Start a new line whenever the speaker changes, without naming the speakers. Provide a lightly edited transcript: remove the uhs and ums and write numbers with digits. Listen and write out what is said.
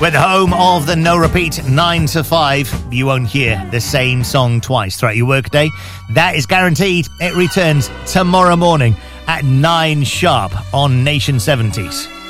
With the home of the no repeat 9 to 5, you won't hear the same song twice throughout your workday. That is guaranteed. It returns tomorrow morning at 9 sharp on Nation 70s.